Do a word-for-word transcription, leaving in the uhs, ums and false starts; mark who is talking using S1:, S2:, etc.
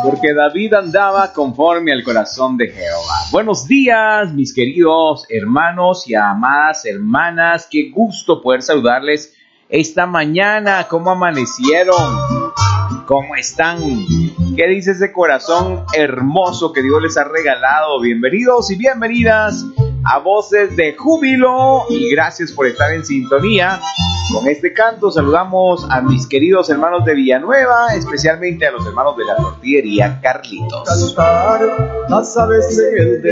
S1: porque David andaba conforme al corazón de Jehová. Buenos días, mis queridos hermanos y amadas hermanas. Qué gusto poder saludarles esta mañana. ¿Cómo amanecieron? ¿Cómo están? ¿Qué dice ese corazón hermoso que Dios les ha regalado? Bienvenidos y bienvenidas a Voces de Júbilo y gracias por estar en sintonía. Con este canto saludamos a mis queridos hermanos de Villanueva, especialmente a los hermanos de la tortillería Carlitos.
S2: Cantar las aves en el